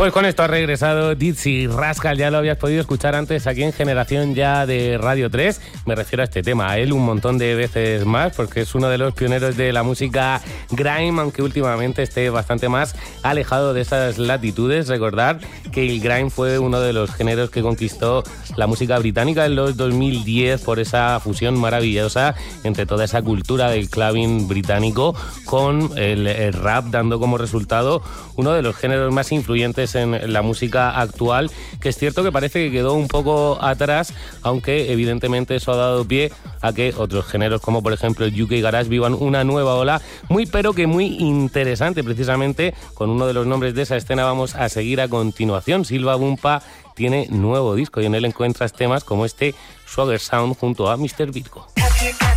Pues con esto ha regresado Dizzy Rascal, ya lo habías podido escuchar antes aquí en Generación Ya de Radio 3. Me refiero a este tema, a él un montón de veces más, porque es uno de los pioneros de la música grime, aunque últimamente esté bastante más alejado de esas latitudes. Recordar que el grime fue uno de los géneros que conquistó la música británica en los 2010 por esa fusión maravillosa entre toda esa cultura del clubbing británico con el rap, dando como resultado uno de los géneros más influyentes en la música actual, que es cierto que parece que quedó un poco atrás, aunque evidentemente eso ha dado pie a que otros géneros como por ejemplo el UK Garage vivan una nueva ola muy interesante. Precisamente con uno de los nombres de esa escena vamos a seguir a continuación. Silva Bumpa tiene nuevo disco y en él encuentras temas como este Swagger Sound junto a Mr. Virgo.